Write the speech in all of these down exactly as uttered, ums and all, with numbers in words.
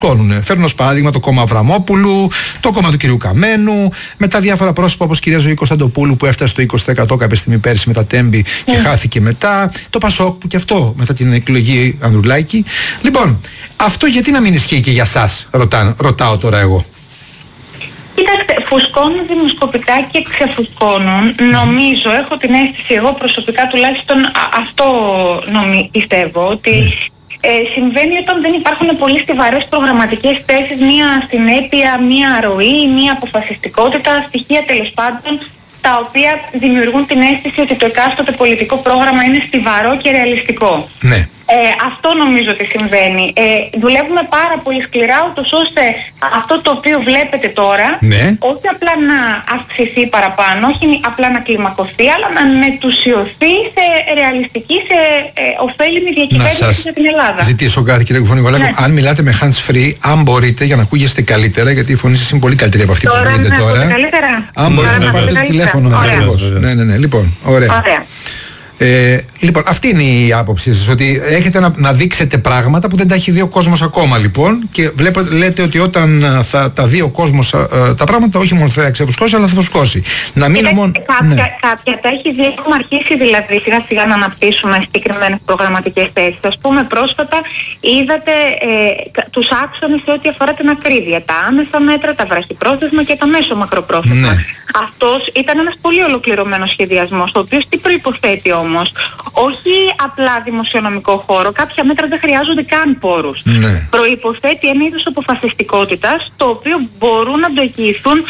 φουσκώνουν. Φέρνω ως παράδειγμα το κόμμα Αβραμόπουλου, το κόμμα του κυρίου Καμένου, με τα διάφορα πρόσωπα όπως κυρία Ζωή Κωνσταντοπούλου που έφτασε στο είκοσι τοις εκατό κάποια στιγμή πέρσι με τα Τέμπη και mm. χάθηκε μετά. Το Πασόκ που και αυτό μετά την εκλογή Ανδρουλάκη. Λοιπόν, αυτό γιατί να μην ισχύει και για σας, ρωτά, ρωτάω τώρα εγώ. Κοιτάξτε, φουσκώνουν δημοσκοπικά και ξεφουσκώνουν. Mm. Νομίζω, έχω την αίσθηση, εγώ προσωπικά τουλάχιστον α, αυτό νομι, πιστεύω, ότι mm. ε, συμβαίνει όταν δεν υπάρχουν πολύ στιβαρές προγραμματικές θέσεις, μία συνέπεια, μία ροή, μία αποφασιστικότητα, στοιχεία τέλος πάντων, τα οποία δημιουργούν την αίσθηση ότι το εκάστοτε πολιτικό πρόγραμμα είναι στιβαρό και ρεαλιστικό. Ναι. Ε, αυτό νομίζω ότι συμβαίνει. Ε, δουλεύουμε πάρα πολύ σκληρά ούτως ώστε αυτό το οποίο βλέπετε τώρα, ναι, όχι απλά να αυξηθεί παραπάνω, όχι απλά να κλιμακωθεί, αλλά να μετουσιωθεί σε ρεαλιστική, σε ε, ωφέλιμη διακυβέρνηση για την Ελλάδα. Ζητήσω κάτι, κύριε Κουφωνικολάκου, ναι. αν μιλάτε με hands free, αν μπορείτε, για να ακούγεστε καλύτερα, γιατί η φωνή σας είναι πολύ καλύτερη από αυτή τώρα, που ακούγεται ναι, τώρα. Καλύτερα. Αν μπορείτε να πάρετε το τηλέφωνο, ναι, ναι, ναι, λοιπόν, ωραία. Ωραία. Ε, λοιπόν, αυτή είναι η άποψή σας, ότι έχετε να, να δείξετε πράγματα που δεν τα έχει δει ο κόσμος ακόμα, λοιπόν, και βλέπετε, λέτε ότι όταν θα τα δει ο κόσμος α, α, τα πράγματα, όχι μόνο θα ξεφουσκώσει, αλλά θα φουσκώσει. Να μην είναι, μόνο. Κάποια, ναι. κάποια τα έχει δει, έχουμε αρχίσει δηλαδή σιγά σιγά να αναπτύσσουμε συγκεκριμένες προγραμματικές θέσεις. Ας πούμε, πρόσφατα είδατε ε, τους άξονες σε ό,τι αφορά την ακρίβεια, τα άμεσα μέτρα, τα βραχυπρόθεσμα και τα μέσο μακροπρόθεσμα. Ναι. Αυτός ήταν ένας πολύ ολοκληρωμένος σχεδιασμός, ο οποίος τι προϋποθέτει όμως? Όχι απλά δημοσιονομικό χώρο, κάποια μέτρα δεν χρειάζονται καν πόρους. Ναι. Προϋποθέτει ένα είδος αποφασιστικότητας, το οποίο μπορούν να το εγγυηθούν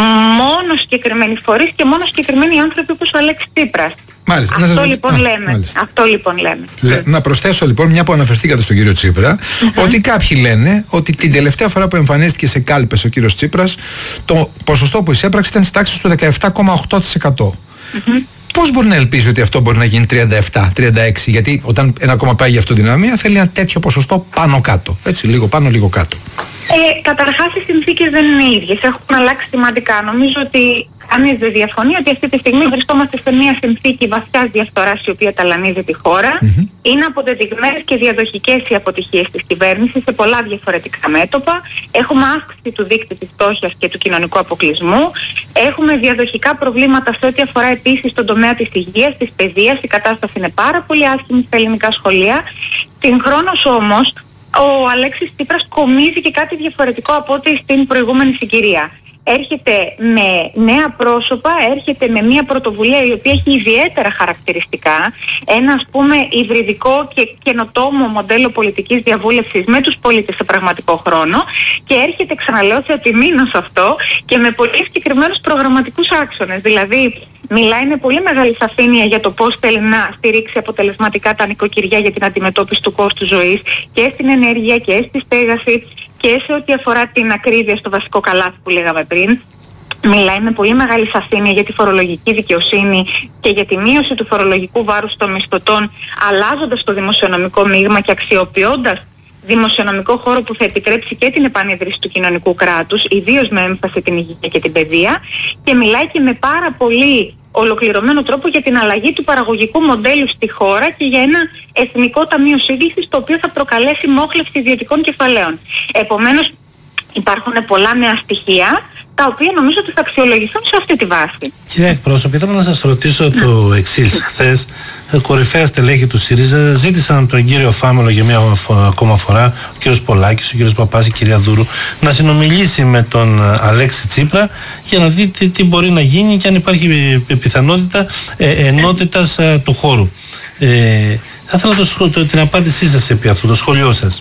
μόνο συγκεκριμένοι φορείς και μόνο συγκεκριμένοι άνθρωποι όπως ο Αλέξης Τσίπρας. Μάλιστα. Αυτό, σας... λοιπόν Α, λέμε. Αυτό λοιπόν λέμε. Λε, να προσθέσω λοιπόν, μια που αναφερθήκατε στον κύριο Τσίπρα, mm-hmm. ότι κάποιοι λένε ότι την τελευταία φορά που εμφανίστηκε σε κάλπες ο κύριος Τσίπρας, το ποσοστό που εισέπραξε ήταν στις τάξεις του δεκαεπτά κόμμα οκτώ τοις εκατό. Mm-hmm. Πώς μπορεί να ελπίζει ότι αυτό μπορεί να γίνει τριάντα επτά τριάντα έξι, γιατί όταν ένα κόμμα πάει για αυτοδυναμία θέλει ένα τέτοιο ποσοστό πάνω κάτω. Έτσι, λίγο πάνω, λίγο κάτω. Ε, καταρχάς οι συνθήκες δεν είναι ίδιες, έχουν αλλάξει σημαντικά. Νομίζω ότι κανείς δεν διαφωνεί ότι αυτή τη στιγμή βρισκόμαστε σε μια συνθήκη βαθιάς διαφθοράς η οποία ταλανίζει τη χώρα. Mm-hmm. Είναι αποδεδειγμένες και διαδοχικές οι αποτυχίες της κυβέρνησης σε πολλά διαφορετικά μέτωπα. Έχουμε αύξηση του δείκτη της φτώχειας και του κοινωνικού αποκλεισμού. Έχουμε διαδοχικά προβλήματα σε ό,τι αφορά επίσης τον τομέα της υγείας, της παιδείας. Η κατάσταση είναι πάρα πολύ άσχημη στα ελληνικά σχολεία. Συγχρόνως όμως ο Αλέξης Τσίπρας κομίζει και κάτι διαφορετικό από ό,τι στην προηγούμενη συγκυρία. Έρχεται με νέα πρόσωπα, έρχεται με μια πρωτοβουλία η οποία έχει ιδιαίτερα χαρακτηριστικά, ένα ας πούμε υβριδικό και καινοτόμο μοντέλο πολιτικής διαβούλευσης με τους πολίτες σε πραγματικό χρόνο, και έρχεται, ξαναλέω, σε επιμείνω σε αυτό και με πολύ συγκεκριμένους προγραμματικούς άξονες. Δηλαδή μιλάει με πολύ μεγάλη σαφήνεια για το πώς θέλει να στηρίξει αποτελεσματικά τα νοικοκυριά για την αντιμετώπιση του κόστου ζωής και στην ενέργεια και στη στέγαση και σε ό,τι αφορά την ακρίβεια στο βασικό καλάθι που λέγαμε πριν. Μιλάει με πολύ μεγάλη σαφήνεια για τη φορολογική δικαιοσύνη και για τη μείωση του φορολογικού βάρους των μισθωτών, αλλάζοντας το δημοσιονομικό μείγμα και αξιοποιώντας δημοσιονομικό χώρο που θα επιτρέψει και την επανίδρυση του κοινωνικού κράτους, ιδίως με έμφαση την υγεία και την παιδεία, και μιλάει και με πάρα πολύ ολοκληρωμένο τρόπο για την αλλαγή του παραγωγικού μοντέλου στη χώρα και για ένα εθνικό ταμείο σύγκλησης, το οποίο θα προκαλέσει μόχλευση ιδιωτικών κεφαλαίων. Επομένως υπάρχουν πολλά νέα στοιχεία, τα οποία νομίζω ότι θα αξιολογηθούν σε αυτή τη βάση. Κύριε εκπρόσωπε, ήθελα να σας ρωτήσω το εξής. Χθες, κορυφαία στελέχη του ΣΥΡΙΖΑ ζήτησαν από τον κύριο Φάμελο για μια ακόμα φορά, ο κύριος Πολάκης, ο κύριος Παπάς, η κυρία Δούρου, να συνομιλήσει με τον Αλέξη Τσίπρα για να δει τι, τι μπορεί να γίνει και αν υπάρχει πιθανότητα ε, ενότητας ε, του χώρου. Ε, θα ήθελα το, το, την απάντησή σας επί αυτού, το σχολείο σας.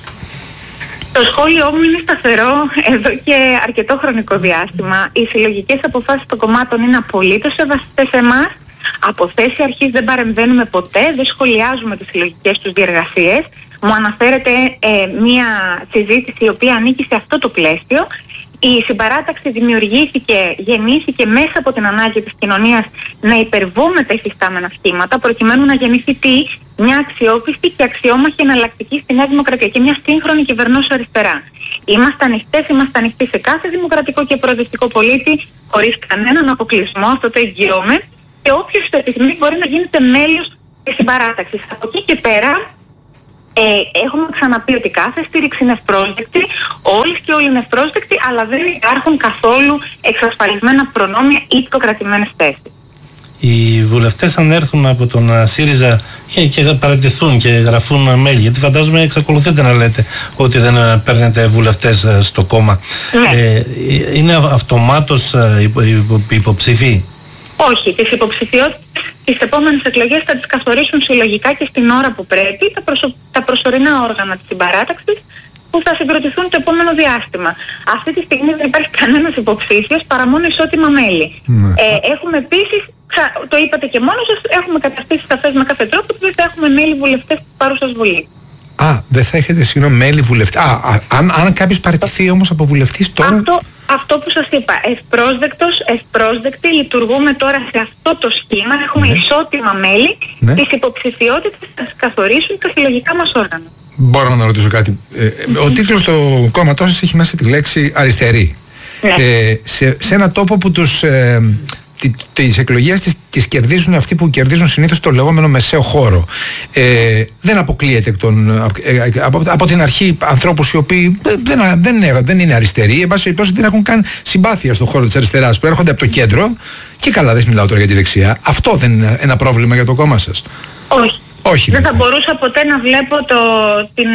Το σχόλιο μου είναι σταθερό εδώ και αρκετό χρονικό διάστημα. Οι συλλογικές αποφάσεις των κομμάτων είναι απολύτως σεβαστές σε εμάς. Από θέση αρχής δεν παρεμβαίνουμε ποτέ, δεν σχολιάζουμε τις συλλογικές τους διεργασίες. Μου αναφέρεται ε, μια συζήτηση η οποία ανήκει σε αυτό το πλαίσιο. Η συμπαράταξη δημιουργήθηκε, γεννήθηκε μέσα από την ανάγκη της κοινωνίας να υπερβούμε τα υφιστάμενα σχήματα, προκειμένου να γεννηθεί τι? Μια αξιόπιστη και αξιόμαχη εναλλακτική στη Νέα Δημοκρατία και μια σύγχρονη κυβερνώσα αριστερά. Είμαστε ανοιχτές, είμαστε ανοιχτοί σε κάθε δημοκρατικό και προοδευτικό πολίτη, χωρίς κανέναν αποκλεισμό, αυτό το εγγυώμαι, και όποιος το επιθυμεί μπορεί να γίνεται μέλος της συμπαράταξης. Από εκεί και πέρα Ε, έχουμε ξαναπεί ότι κάθε στήριξη είναι ευπρόσδεκτη, όλες και όλοι είναι ευπρόσδεκτοι, αλλά δεν υπάρχουν καθόλου εξασφαλισμένα προνόμια ή προκρατημένες θέσεις. Οι βουλευτές αν έρθουν από τον ΣΥΡΙΖΑ και, και παραιτηθούν και γραφούν μέλη, γιατί φαντάζομαι εξακολουθείτε να λέτε ότι δεν παίρνετε βουλευτές στο κόμμα, ναι. ε, είναι αυτομάτως υποψηφοί? Όχι, τις υποψηφιότητες τις επόμενες εκλογές θα τις καθορίσουν συλλογικά και στην ώρα που πρέπει τα, προσω... τα προσωρινά όργανα της συμπαράταξης που θα συγκροτηθούν το επόμενο διάστημα. Αυτή τη στιγμή δεν υπάρχει κανένας υποψήφιος παρά μόνο ισότιμα μέλη. Ναι. Ε, έχουμε επίσης, το είπατε και μόνος σας, έχουμε καταστήσει σαφές με κάθε τρόπο ότι δεν θα έχουμε μέλη βουλευτές της παρούσας Βουλή. Α, δεν θα έχετε συγγνώμη μέλη βουλευτές. Α, α, αν, αν κάποιος παραιτηθεί όμως από βουλευτής τώρα... Αυτό, αυτό που σας είπα, ευπρόσδεκτος, ευπρόσδεκτη, λειτουργούμε τώρα σε αυτό το σχήμα, έχουμε ναι. ισότιμα μέλη, ναι. τις υποψηφιότητες θα τις καθορίσουν τα συλλογικά μας όργανα. Μπορώ να ρωτήσω κάτι. Ε, ο τίτλος του κόμματός σας έχει μέσα τη λέξη αριστερή. Ναι. Ε, σε, σε ένα τόπο που τους... Ε, τις εκλογές τις, τις κερδίζουν αυτοί που κερδίζουν συνήθως το λεγόμενο μεσαίο χώρο. Ε, δεν αποκλείεται εκ των, ε, από, από την αρχή ανθρώπους οι οποίοι δεν, δεν, δεν, δεν είναι αριστεροί, εν πάση περιπτώσει δεν έχουν καν συμπάθεια στον χώρο της αριστεράς, που έρχονται από το κέντρο και καλά, δεν μιλάω τώρα για τη δεξιά. Αυτό δεν είναι ένα πρόβλημα για το κόμμα σας? Όχι. Όχι, δεν θα μπορούσα ποτέ να βλέπω το, την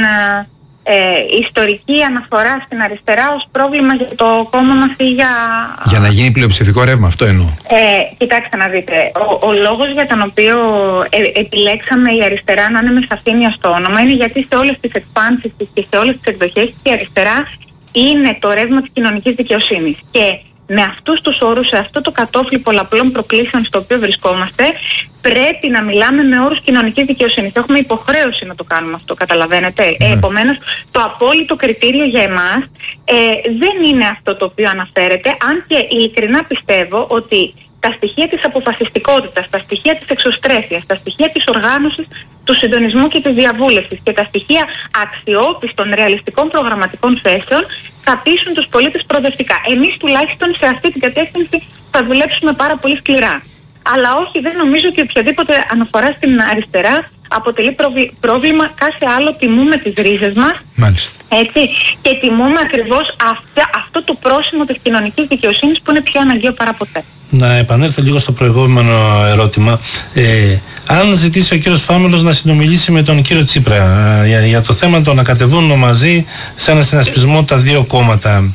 ε, ιστορική αναφορά στην αριστερά ως πρόβλημα για το κόμμα μας ή για... Για να γίνει πλειοψηφικό ρεύμα, αυτό εννοώ. Ε, κοιτάξτε να δείτε, ο, ο λόγος για τον οποίο ε, επιλέξαμε η αριστερά να είναι με σαφήνεια στο όνομα είναι γιατί σε όλες τις εκφάνσεις της και σε όλες τις εκδοχές η αριστερά είναι το ρεύμα της κοινωνικής δικαιοσύνης. Και με αυτούς τους όρους, σε αυτό το κατόφλι πολλαπλών προκλήσεων στο οποίο βρισκόμαστε, πρέπει να μιλάμε με όρους κοινωνικής δικαιοσύνης. Έχουμε υποχρέωση να το κάνουμε αυτό, καταλαβαίνετε. Mm. Ε, επομένως, το απόλυτο κριτήριο για εμάς ε, δεν είναι αυτό το οποίο αναφέρεται, αν και ειλικρινά πιστεύω ότι τα στοιχεία της αποφασιστικότητας, τα στοιχεία της εξωστρέφειας, τα στοιχεία της οργάνωσης, του συντονισμού και της διαβούλευσης και τα στοιχεία αξιόπιστων ρεαλιστικών προγραμματικών θέσεων θα πείσουν τους πολίτες προοδευτικά. Εμείς τουλάχιστον σε αυτή την κατεύθυνση θα δουλέψουμε πάρα πολύ σκληρά. Αλλά όχι, δεν νομίζω ότι οποιαδήποτε αναφορά στην αριστερά αποτελεί προβλ- πρόβλημα. Κάθε άλλο τιμούμε τις ρίζες μας. Μάλιστα. Έτσι, και τιμούμε ακριβώς αυτό, αυτό το πρόσημο της κοινωνικής δικαιοσύνης που είναι πιο αναγκαίο παρά ποτέ. Να επανέλθω λίγο στο προηγούμενο ερώτημα. Ε, αν ζητήσει ο κύριος Φάμελος να συνομιλήσει με τον κύριο Τσίπρα ε, για, για το θέμα το να κατεβούν μαζί σε ένα συνασπισμό τα δύο κόμματα,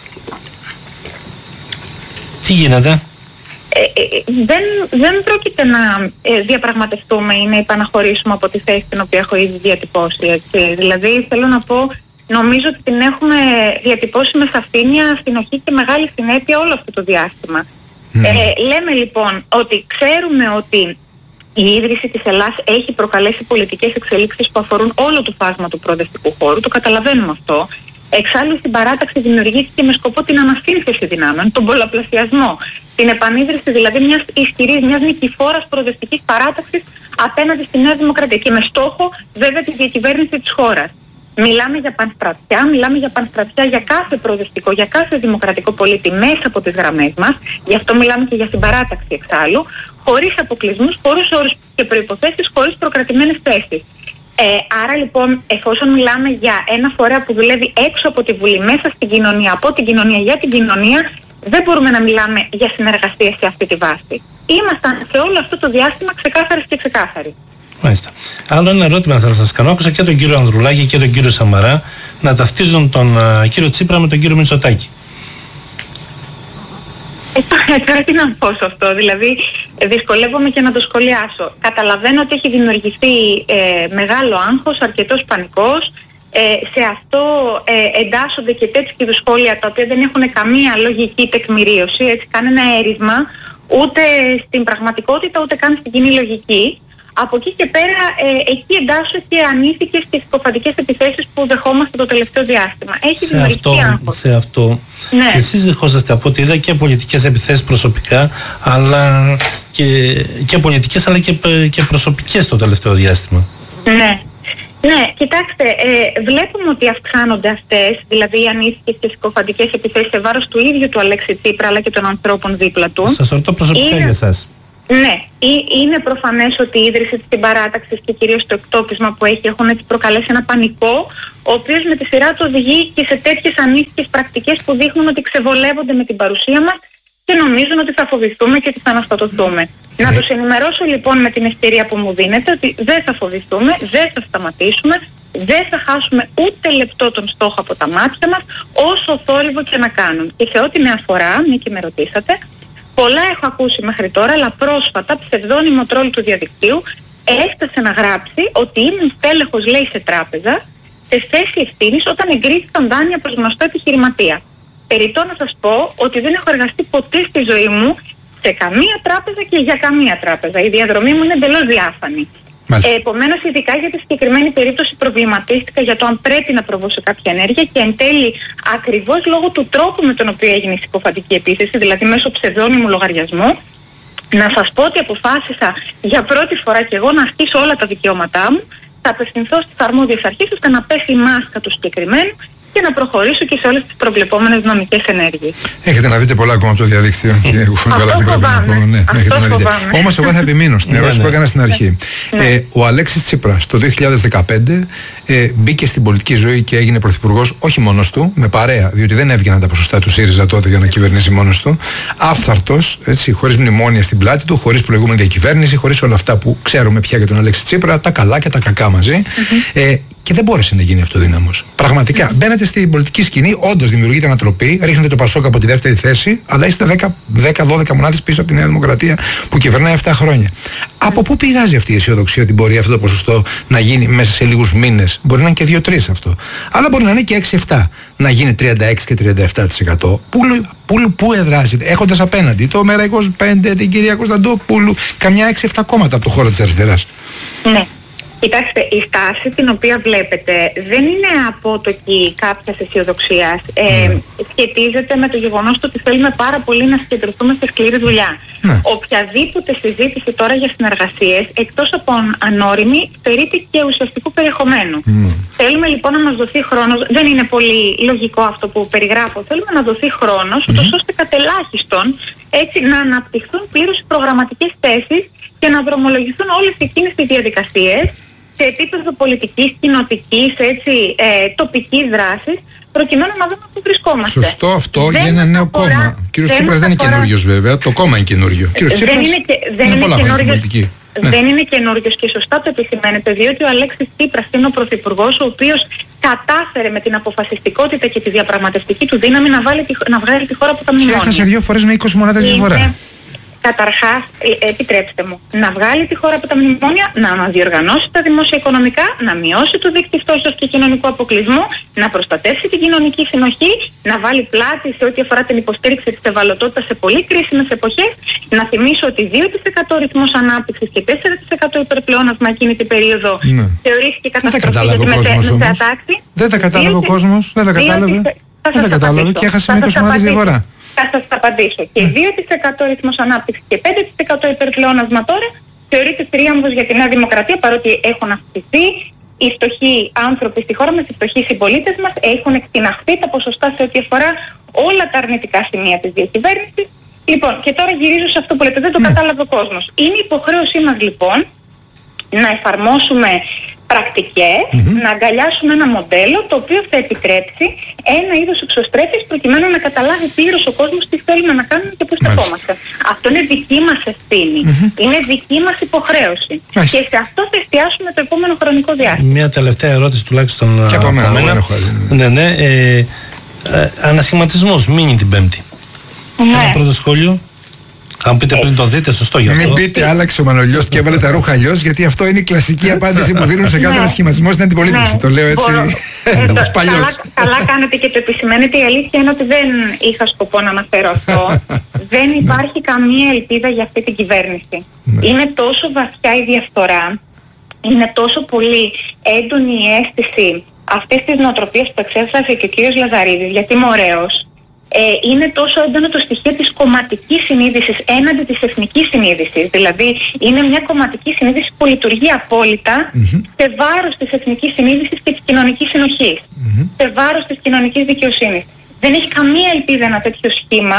τι γίνεται? Ε, ε, δεν, δεν πρόκειται να ε, διαπραγματευτούμε ή να υπαναχωρήσουμε από τη θέση την οποία έχω ήδη διατυπώσει. Έτσι. Δηλαδή θέλω να πω, νομίζω ότι την έχουμε διατυπώσει με σαφήνεια, συνοχή και μεγάλη συνέπεια όλο αυτό το διάστημα. Mm. Ε, λέμε λοιπόν ότι ξέρουμε ότι η ίδρυση της Ελλάς έχει προκαλέσει πολιτικές εξελίξεις που αφορούν όλο το φάσμα του προοδευτικού χώρου, το καταλαβαίνουμε αυτό. Εξάλλου στην παράταξη δημιουργήθηκε με σκοπό την ανασύνθεση δυνάμεων, τον πολλαπλασιασμό, την επανίδρυση δηλαδή μιας ισχυρής, μιας νικηφόρας προοδευτικής παράταξης απέναντι στη Νέα Δημοκρατία και με στόχο βέβαια τη διακυβέρνηση της χώρας. Μιλάμε για πανστρατιά, μιλάμε για πανστρατιά για κάθε προοδευτικό, για κάθε δημοκρατικό πολίτη μέσα από τις γραμμές μας, γι' αυτό μιλάμε και για συμπαράταξη εξάλλου, χωρίς αποκλεισμούς, χωρίς όρους και προϋποθέσεις, χωρίς προκρατημένες θέσεις. Ε, άρα λοιπόν, εφόσον μιλάμε για ένα φορέα που δουλεύει έξω από τη Βουλή, μέσα στην κοινωνία, από την κοινωνία για την κοινωνία, δεν μπορούμε να μιλάμε για συνεργασία σε αυτή τη βάση. Ήμασταν σε όλο αυτό το διάστημα ξεκάθαρες και ξεκάθαροι. Μάλιστα. Άλλο ένα ερώτημα θα σας κάνω. Άκουσα και τον κύριο Ανδρουλάκη και τον κύριο Σαμαρά να ταυτίζουν τον uh, κύριο Τσίπρα με τον κύριο Μητσοτάκη. Ε, τώρα τι να πω σε αυτό, δηλαδή δυσκολεύομαι και να το σχολιάσω. Καταλαβαίνω ότι έχει δημιουργηθεί ε, μεγάλο άγχος, αρκετός πανικός. Ε, σε αυτό ε, εντάσσονται και τέτοιου είδους σχόλια τα οποία δεν έχουν καμία λογική τεκμηρίωση, έτσι, κανένα έρισμα ούτε στην πραγματικότητα ούτε καν στην κοινή λογική. Από εκεί και πέρα, ε, εκεί εντάσσω και ανήθικες στις υποφαντικές επιθέσεις που δεχόμαστε το τελευταίο διάστημα. Έχει σε αυτό, άγχος. σε αυτό ναι. Και εσείς δεχόσαστε από ό,τι είδα και πολιτικές επιθέσεις προσωπικά, αλλά και, και πολιτικές αλλά και, και προσωπικές το τελευταίο διάστημα. Ναι. Ναι, κοιτάξτε, ε, βλέπουμε ότι αυξάνονται αυτές, δηλαδή οι ανήθικες και συκοφαντικές επιθέσεις σε βάρος του ίδιου του Αλέξη Τσίπρα αλλά και των ανθρώπων δίπλα του. Σας ρωτώ προσωπικά είναι... για εσάς. Ναι, είναι προφανές ότι η ίδρυση της παράταξης και κυρίως το εκτόπισμα που έχει έχουν έτσι προκαλέσει ένα πανικό, ο οποίος με τη σειρά του οδηγεί και σε τέτοιες ανήθικες πρακτικές που δείχνουν ότι ξεβολεύονται με την παρουσία μας και νομίζουν ότι θα φοβηθούμε και ότι θα αναστατωθούμε. Ε. Να τους ενημερώσω λοιπόν με την ευκαιρία που μου δίνετε ότι δεν θα φοβηθούμε, δεν θα σταματήσουμε, δεν θα χάσουμε ούτε λεπτό τον στόχο από τα μάτια μας, όσο θόρυβο και να κάνουν. Και σε ό,τι με αφορά, μια και με ρωτήσατε, πολλά έχω ακούσει μέχρι τώρα, αλλά πρόσφατα ψευδόνυμο τρόλ του διαδικτύου έφτασε να γράψει ότι ήμουν στέλεχος, λέει, σε τράπεζα, σε θέση ευθύνης όταν εγκρίθηκαν δάνεια προς γνωστό επιχειρηματία. Περιττό να σας πω ότι δεν έχω εργαστεί ποτέ στη ζωή μου σε καμία τράπεζα και για καμία τράπεζα. Η διαδρομή μου είναι εντελώς διάφανη. Ε, επομένως, ειδικά για τη συγκεκριμένη περίπτωση προβληματίστηκα για το αν πρέπει να προβώ σε κάποια ενέργεια και εν τέλει ακριβώς λόγω του τρόπου με τον οποίο έγινε η συκοφαντική επίθεση, δηλαδή μέσω ψευδόνυμου λογαριασμού, να σας πω ότι αποφάσισα για πρώτη φορά και εγώ να ασκήσω όλα τα δικαιώματά μου, θα απευθυνθώ στις αρμόδιες αρχές ώστε να πέσει η μάσκα του συγκεκριμένου και να προχωρήσω και σε όλες τις προβλεπόμενες νομικές ενέργειες. Έχετε να δείτε πολλά ακόμα από το διαδίκτυο. Αυτό φοβάμαι. Ναι, όμως εγώ θα επιμείνω στην ερώτηση που έκανα στην αρχή. ε, ο Αλέξης Τσίπρας το δύο χιλιάδες δεκαπέντε ε, μπήκε στην πολιτική ζωή και έγινε πρωθυπουργός όχι μόνος του, με παρέα, διότι δεν έβγαιναν τα ποσοστά του ΣΥΡΙΖΑ τότε για να κυβερνήσει μόνος του. Άφθαρτος, χωρίς μνημόνια στην πλάτη του, χωρίς προηγούμενη διακυβέρνηση, χωρίς όλα αυτά που ξέρουμε πια για τον Αλέξη Τσίπρα, τα καλά και τα κακά μαζί. Mm-hmm. Ε, Και δεν μπόρεσε να γίνει αυτοδύναμος. Πραγματικά. Mm. Μπαίνετε στην πολιτική σκηνή, όντως δημιουργείται ανατροπή, ρίχνετε το Πασόκ από τη δεύτερη θέση, αλλά είστε δέκα δώδεκα μονάδες πίσω από τη Νέα Δημοκρατία που κυβερνάει επτά χρόνια. Mm. Από πού πηγάζει αυτή η αισιοδοξία ότι μπορεί αυτό το ποσοστό να γίνει μέσα σε λίγους μήνες? Μπορεί να είναι και δύο τρία αυτό. Αλλά μπορεί να είναι και έξι επτά. Να γίνει τριάντα έξι και τριάντα επτά τοις εκατό. Πού, πού, πού εδράζεται, έχοντας απέναντι το Μέρα πέντε, την κυρία Κωνσταντόπουλου, καμιά έξι επτά κόμματα από το χώρο της αριστεράς. Ναι. Κοιτάξτε, η στάση την οποία βλέπετε δεν είναι απότοκη κάποιας αισιοδοξίας. Ε, mm. Σχετίζεται με το γεγονός ότι θέλουμε πάρα πολύ να συγκεντρωθούμε σε σκληρή δουλειά. Mm. Οποιαδήποτε συζήτηση τώρα για συνεργασίες, εκτός από ανώριμη, στερείται και ουσιαστικού περιεχομένου. Mm. Θέλουμε λοιπόν να μας δοθεί χρόνος, δεν είναι πολύ λογικό αυτό που περιγράφω, θέλουμε να δοθεί χρόνος, mm. ούτως ώστε κατελάχιστον έτσι να αναπτυχθούν πλήρως οι προγραμματικές θέσεις και να δρομολογηθούν όλες εκείνες τις διαδικασίες σε επίπεδο πολιτικής, κοινοτικής, έτσι, ε, τοπικής δράσης, προκειμένου να δούμε πού βρισκόμαστε. Σωστό αυτό δεν για ένα νέο αφορά, κόμμα. Ο κύριος Τσίπρας δεν είναι καινούριος βέβαια, το κόμμα είναι καινούριο. Ε, δεν είναι, και, δεν είναι, είναι καινούριος. Ναι. Δεν είναι καινούριος και σωστά το επισημαίνετε, διότι ο Αλέξης Τσίπρας είναι ο πρωθυπουργός ο οποίος κατάφερε με την αποφασιστικότητα και τη διαπραγματευτική του δύναμη να, βάλει, να βγάλει τη χώρα από τα μνημόνια. Και έχασε δύο φορές με είκοσι μονάδες διαφορά. Καταρχάς, ε, επιτρέψτε μου, να βγάλει τη χώρα από τα μνημόνια, να αναδιοργανώσει τα δημόσια οικονομικά, να μειώσει το δίκτυο φτώχειας και κοινωνικού αποκλεισμού, να προστατεύσει την κοινωνική συνοχή, να βάλει πλάτη σε ό,τι αφορά την υποστήριξη της ευαλωτότητας σε πολύ κρίσιμες εποχές. Να θυμίσω ότι δύο τοις εκατό ρυθμός ανάπτυξης και τέσσερα τοις εκατό υπερπλεόνασμα εκείνη την περίοδο ναι. θεωρήθηκε καταστροφή για τη μεσαία τάξη. Δεν τα κατάλαβε ο κόσμος, δεν τα κατάλαβε. Δεν τα κατάλαβε και έχασε με είκοσι μονάδες διαφορά. Θα σας απαντήσω. Και δύο τοις εκατό ρυθμός ανάπτυξης και πέντε τοις εκατό υπερπλεόνασμα τώρα θεωρείται τρίαμβος για τη Νέα Δημοκρατία, παρότι έχουν αυξηθεί οι φτωχοί άνθρωποι στη χώρα μας, οι φτωχοί συμπολίτες μας, έχουν εκτιναχθεί τα ποσοστά σε ό,τι αφορά όλα τα αρνητικά σημεία της διακυβέρνησης. Λοιπόν, και τώρα γυρίζω σε αυτό που λέτε, δεν το κατάλαβε ο κόσμος. Είναι υποχρέωσή μας λοιπόν να εφαρμόσουμε πρακτικές, mm-hmm. να αγκαλιάσουμε ένα μοντέλο το οποίο θα επιτρέψει ένα είδος εξωστρέφειας προκειμένου να καταλάβει πλήρως ο κόσμος τι θέλουμε να κάνουμε και πού στεκόμαστε. Αυτό είναι δική μας ευθύνη. Mm-hmm. Είναι δική μας υποχρέωση. Μάλιστα. Και σε αυτό θα εστιάσουμε το επόμενο χρονικό διάστημα. Μια τελευταία ερώτηση τουλάχιστον και από μένα. Ναι, ναι. Ε, ε, ανασχηματισμός, μείνει την Πέμπτη. Ναι. Ένα πρώτο σχόλιο. Θα μου πείτε πριν το δείτε, σωστό γι' αυτό. Μην πείτε άλλαξε ο Μανολιός και έβαλε τα ρούχα αλλιώς, γιατί αυτό είναι η κλασική απάντηση που δίνουν σε κάθε ανασχηματισμό στην αντιπολίτευση. Το λέω έτσι ως παλιός. Καλά κάνετε και το επισημαίνετε. Η αλήθεια είναι ότι δεν είχα σκοπό να αναφέρω αυτό. Δεν υπάρχει καμία ελπίδα για αυτή την κυβέρνηση. Είναι τόσο βαθιά η διαφθορά, είναι τόσο πολύ έντονη η αίσθηση αυτής της νοοτροπίας που εξέφρασε και ο κύριος Λαζαρίδης, γιατί είμαι ωραίος. Ε, είναι τόσο έντονο το στοιχείο της κομματικής συνείδησης έναντι της εθνικής συνείδησης. Δηλαδή είναι μια κομματική συνείδηση που λειτουργεί απόλυτα mm-hmm. σε βάρος της εθνικής συνείδησης και της κοινωνικής συνοχής. Mm-hmm. Σε βάρος της κοινωνικής δικαιοσύνης. Δεν έχει καμία ελπίδα ένα τέτοιο σχήμα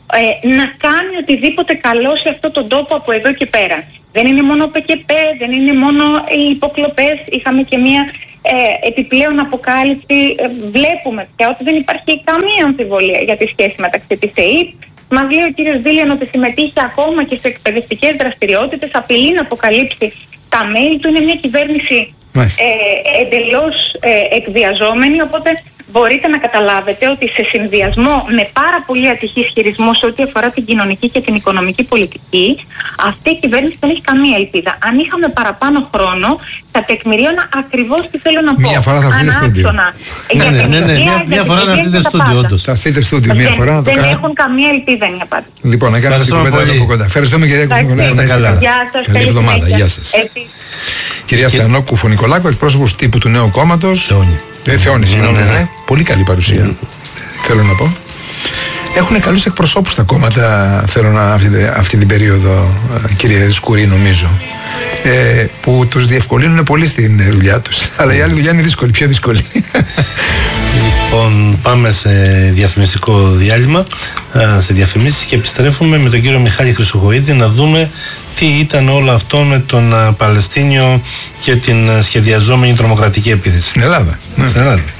ε, να κάνει οτιδήποτε καλό σε αυτόν τον τόπο από εδώ και πέρα. Δεν είναι μόνο ο ΠΚΠ, δεν είναι μόνο οι υποκλοπές, είχαμε και μια ε, επιπλέον αποκάλυψη. Ε, βλέπουμε πια ότι δεν υπάρχει καμία αμφιβολία για τη σχέση μεταξύ της ΕΕΠ. Μας λέει ο κύριος Δήλιαν ότι συμμετείχε ακόμα και σε εκπαιδευτικές δραστηριότητες, απειλεί να αποκαλύψει τα mail του. Είναι μια κυβέρνηση ε, εντελώς ε, εκβιαζόμενη, οπότε μπορείτε να καταλάβετε ότι σε συνδυασμό με πάρα πολύ ατυχή ισχυρισμό σε ό,τι αφορά την κοινωνική και την οικονομική πολιτική, αυτή η κυβέρνηση δεν έχει καμία ελπίδα. Αν είχαμε παραπάνω χρόνο, θα τεκμηρίωνα ακριβώς τι θέλω να πω. Μία φορά θα έρθετε στούντιο. Ναι, ναι, ναι, ναι, ναι, μία φορά να έρθετε στούντιο, όντως. Θα έρθετε στούντιο μία φορά να το κάνετε. κάνετε. Δεν έχουν καμία ελπίδα, είναι η απάντηση. Λοιπόν, να κάνουμε την κουβέντα εδώ από κοντά. Ευχαριστούμε, κυρία Κουφωνικολάκου. Γεια σας. Καλή εβδομάδα. Γεια σας. Κυρία Θεανό Κουφωνικολάκου, εκπρόσωπος τύπου του Νέου Κόμματος. Δεν Θεώνη, συγγνώμη. Πολύ καλή παρουσία. Θέλω να πω. Έχουν καλούς εκπροσώπους τα κόμματα, θέλω να, αυτή, αυτή την περίοδο, κύριε Σκουρή, νομίζω. Ε, που τους διευκολύνουν πολύ στην δουλειά τους. Αλλά η άλλη δουλειά είναι δύσκολη, πιο δύσκολη. Λοιπόν, πάμε σε διαφημιστικό διάλειμμα, σε διαφημίσεις, και επιστρέφουμε με τον κύριο Μιχάλη Χρυσοχοΐδη να δούμε τι ήταν όλο αυτό με τον Παλαιστίνιο και την σχεδιαζόμενη τρομοκρατική επίθεση. Στην Ελλάδα. Στην Ελλάδα.